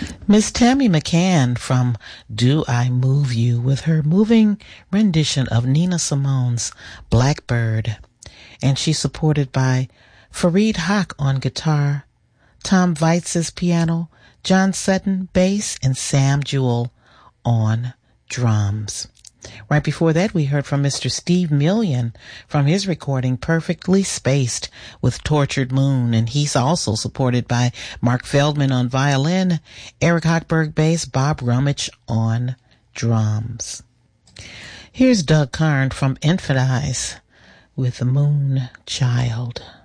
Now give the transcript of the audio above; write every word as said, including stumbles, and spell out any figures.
Miss Tammy McCann from Do I Move You with her moving rendition of Nina Simone's Blackbird. And she's supported by Fareed Haq on guitar, Tom Weitz's piano, John Sutton bass, and Sam Jewell on drums. Right before that, we heard from Mister Steve Million from his recording Perfectly Spaced with Tortured Moon, and he's also supported by Mark Feldman on violin, Eric Hochberg bass, Bob Rummage on drums. Here's Doug Karn from Infideize with The Moon Child.